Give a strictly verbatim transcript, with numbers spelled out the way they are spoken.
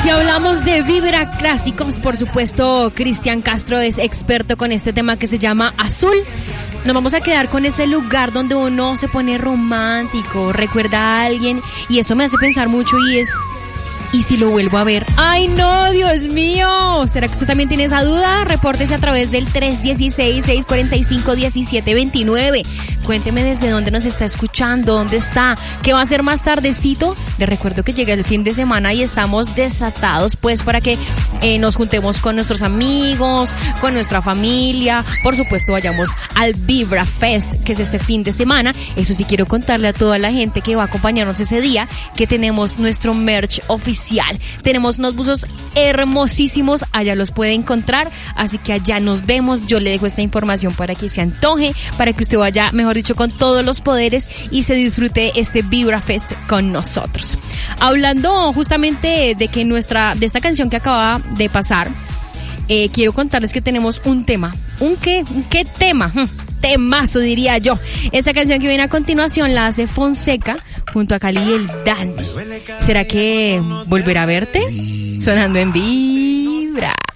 si hablamos de Vibra Clásicos, por supuesto, Cristian Castro es experto con este tema que se llama Azul. Nos vamos a quedar con ese lugar donde uno se pone romántico, recuerda a alguien, y eso me hace pensar mucho y es... ¿y si lo vuelvo a ver? ¡Ay, no, Dios mío! ¿Será que usted también tiene esa duda? Repórtese a través del tres uno seis, seis cuatro cinco, uno siete dos nueve. Cuénteme desde dónde nos está escuchando, dónde está, qué va a hacer más tardecito. Les recuerdo que llega el fin de semana y estamos desatados, pues, para que eh, nos juntemos con nuestros amigos, con nuestra familia. Por supuesto, vayamos al Vibra Fest, que es este fin de semana. Eso sí, quiero contarle a toda la gente que va a acompañarnos ese día, que tenemos nuestro merch oficial. Tenemos unos buzos hermosísimos, allá los puede encontrar, así que allá nos vemos. Yo le dejo esta información para que se antoje, para que usted vaya, mejor dicho, con todos los poderes y se disfrute este Vibra Fest con nosotros. Hablando justamente de que nuestra, de esta canción que acaba de pasar, eh, quiero contarles que tenemos un tema. ¿Un qué? ¿Un qué tema? Temazo, diría yo. Esta canción que viene a continuación la hace Fonseca junto a Cali y el Dandy. ¿Será que volverá a verte? Sonando en Vibra.